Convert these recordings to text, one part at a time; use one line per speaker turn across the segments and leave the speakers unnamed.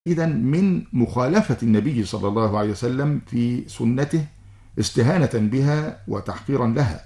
إذن من مخالفة النبي صلى الله عليه وسلم في سنته استهانة بها وتحقيرا لها.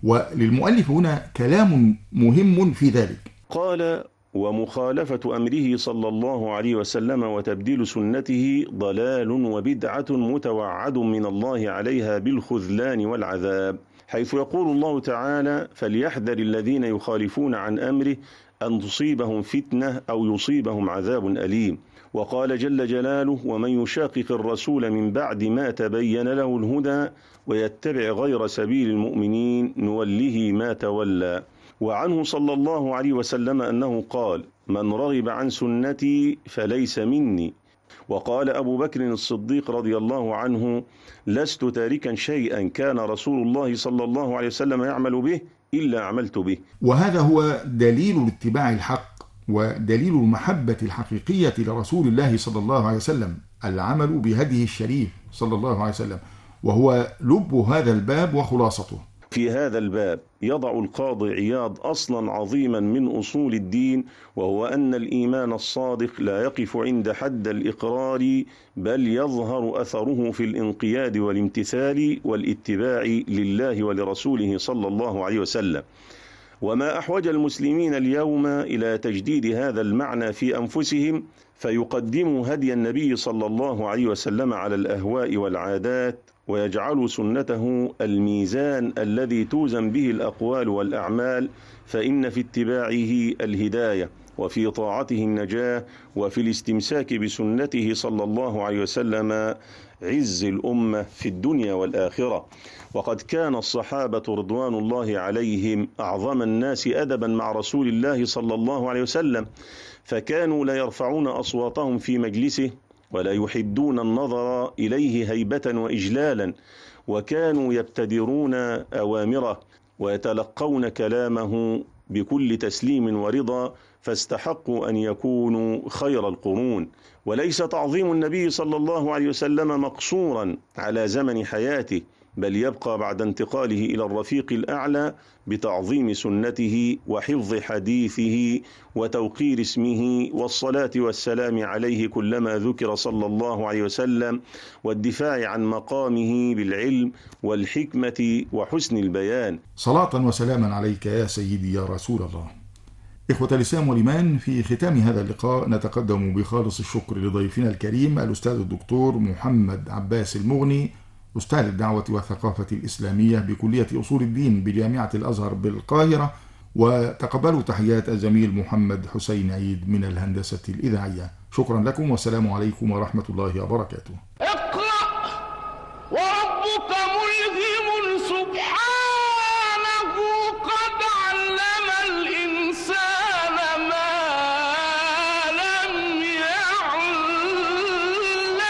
وللمؤلف هنا كلام مهم في ذلك.
قال: ومخالفة أمره صلى الله عليه وسلم وتبديل سنته ضلال وبدعة متوعد من الله عليها بالخذلان والعذاب، حيث يقول الله تعالى: فليحذر الذين يخالفون عن أمره أن تصيبهم فتنة أو يصيبهم عذاب أليم. وقال جل جلاله: ومن يشاقق الرسول من بعد ما تبين له الهدى ويتبع غير سبيل المؤمنين نوله ما تولى. وعنه صلى الله عليه وسلم أنه قال: من رغب عن سنتي فليس مني. وقال أبو بكر الصديق رضي الله عنه: لست تاركا شيئا كان رسول الله صلى الله عليه وسلم يعمل به إلا عملت به.
وهذا هو دليل اتباع الحق ودليل المحبة الحقيقية لرسول الله صلى الله عليه وسلم، العمل بهديه الشريف صلى الله عليه وسلم، وهو لب هذا الباب وخلاصته.
في هذا الباب يضع القاضي عياض أصلا عظيما من أصول الدين، وهو أن الإيمان الصادق لا يقف عند حد الإقرار، بل يظهر أثره في الانقياد والامتثال والاتباع لله ولرسوله صلى الله عليه وسلم. وما أحوج المسلمين اليوم إلى تجديد هذا المعنى في أنفسهم، فيقدموا هدي النبي صلى الله عليه وسلم على الأهواء والعادات، ويجعلوا سنته الميزان الذي توزن به الأقوال والأعمال، فإن في اتباعه الهداية، وفي طاعته النجاة، وفي الاستمساك بسنته صلى الله عليه وسلم عز الأمة في الدنيا والآخرة. وقد كان الصحابة رضوان الله عليهم أعظم الناس أدبا مع رسول الله صلى الله عليه وسلم، فكانوا لا يرفعون أصواتهم في مجلسه ولا يحدون النظر إليه هيبة وإجلالا، وكانوا يبتدرون أوامره ويتلقون كلامه بكل تسليم ورضا، فاستحقوا أن يكونوا خير القرون. وليس تعظيم النبي صلى الله عليه وسلم مقصورا على زمن حياته، بل يبقى بعد انتقاله إلى الرفيق الأعلى بتعظيم سنته وحفظ حديثه وتوقير اسمه والصلاة والسلام عليه كلما ذكر صلى الله عليه وسلم، والدفاع عن مقامه بالعلم والحكمة وحسن البيان.
صلاة وسلاما عليك يا سيدي يا رسول الله. إخوة الإسلام والإيمان، في ختام هذا اللقاء نتقدم بخالص الشكر لضيفنا الكريم الأستاذ الدكتور محمد عباس المغني، أستاذ الدعوة والثقافة الإسلامية بكلية أصول الدين بجامعة الأزهر بالقاهرة، وتقبلوا تحيات الزميل محمد حسين عيد من الهندسة الإذاعية. شكرا لكم والسلام عليكم ورحمة الله وبركاته.
اقرأ وربك ملهم سبحانه قد علم الإنسان ما لم يعلم.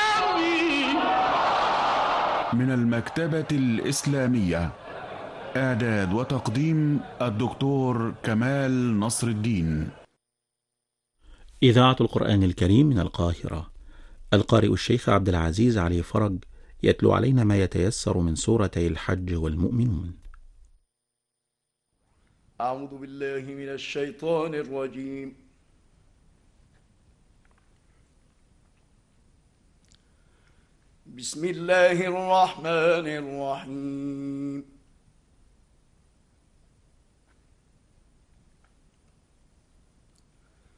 من المكتبة الإسلامية، إعداد وتقديم الدكتور كمال نصر الدين.
إذاعة القرآن الكريم من القاهرة. القارئ الشيخ عبد العزيز علي فرج يتلو علينا ما يتيسر من سورتي الحج والمؤمنون.
أعوذ بالله من الشيطان الرجيم. بسم الله الرحمن الرحيم.